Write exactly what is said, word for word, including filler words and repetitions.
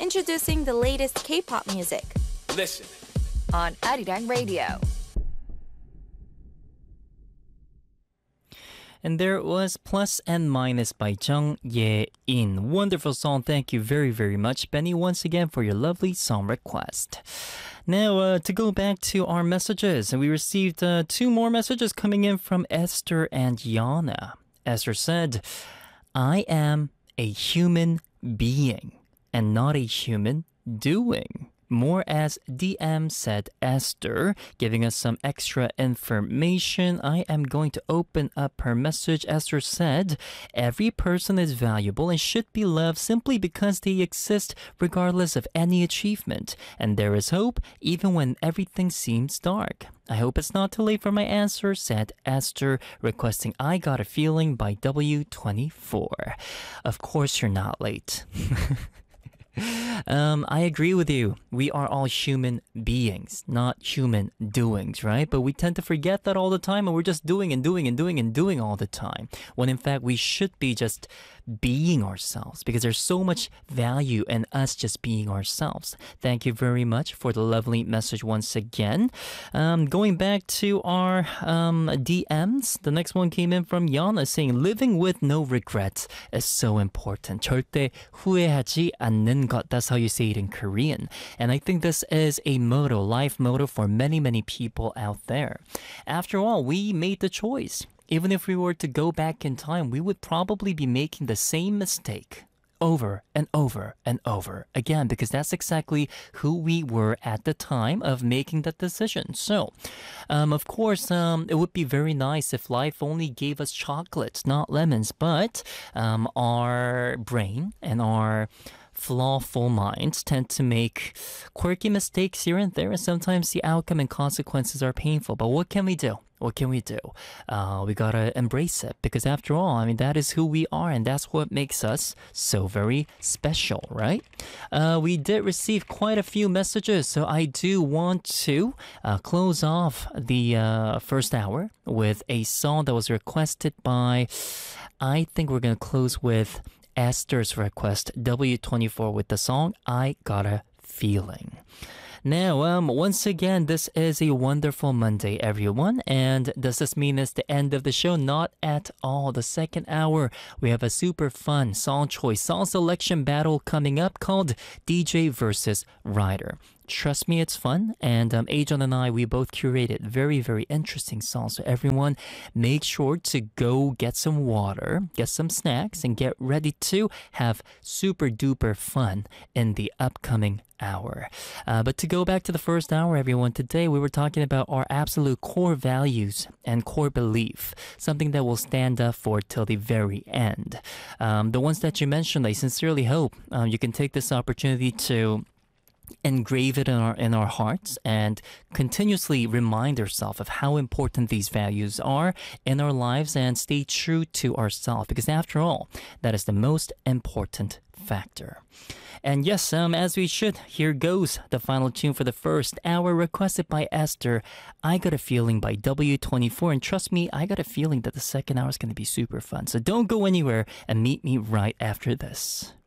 introducing the latest K-pop music. Listen. On Arirang Radio. And there it was Plus and Minus by Jung Ye-in. Wonderful song. Thank you very, very much, Benny, once again for your lovely song request. Now, uh, to go back to our messages, we received uh, two more messages coming in from Esther and Yana. Esther said, I am a human being and not a human doing. More as D M, said Esther, giving us some extra information. I am going to open up her message. Esther said, every person is valuable and should be loved simply because they exist regardless of any achievement. And there is hope even when everything seems dark. I hope it's not too late for my answer, said Esther, requesting I Got a Feeling by W twenty-four. Of course you're not late. Um, I agree with you. We are all human beings, not human doings, right? But we tend to forget that all the time, and we're just doing and doing and doing and doing all the time. When in fact, we should be just being ourselves, because there's so much value in us just being ourselves. Thank you very much for the lovely message once again. Um, going back to our um, D Ms, the next one came in from Yana saying, living with no regrets is so important. 절대 후회하지 않는 것. That's how you say it in Korean. And I think this is a motto, life motto for many, many people out there. After all, we made the choice. Even if we were to go back in time, we would probably be making the same mistake over and over and over again, because that's exactly who we were at the time of making that decision. So, um, of course, um, it would be very nice if life only gave us chocolates, not lemons, but um, our brain and our flawful minds tend to make quirky mistakes here and there, and sometimes the outcome and consequences are painful. But what can we do? What can we do? Uh, we gotta embrace it, because after all, I mean, that is who we are, and that's what makes us so very special, right? Uh, we did receive quite a few messages, so I do want to uh, close off the uh, first hour with a song that was requested by, I think we're gonna close with Esther's request, W twenty-four, with the song I Got a Feeling. Now, um, once again, this is a wonderful Monday, everyone. And does this mean it's the end of the show? Not at all. The second hour, we have a super fun song choice, song selection battle coming up called D J versus Rider. Trust me, it's fun. And um, Ajon and I, we both curated very, very interesting songs. So everyone, make sure to go get some water, get some snacks, and get ready to have super duper fun in the upcoming hour. Uh, but to go back to the first hour, everyone, today we were talking about our absolute core values and core belief, something that will stand up for till the very end. Um, the ones that you mentioned, I sincerely hope um, you can take this opportunity to engrave it in our in our hearts and continuously remind ourselves of how important these values are in our lives, and stay true to ourselves, because after all, that is the most important factor. And yes, um, as we should, here goes the final tune for the first hour, requested by Esther, I Got a Feeling by W twenty-four. And trust me, I got a feeling that the second hour is going to be super fun. So don't go anywhere, and meet me right after this.